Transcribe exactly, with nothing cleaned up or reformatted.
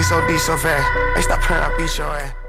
so deep, so fast. Hey, stop playing, I beat your ass.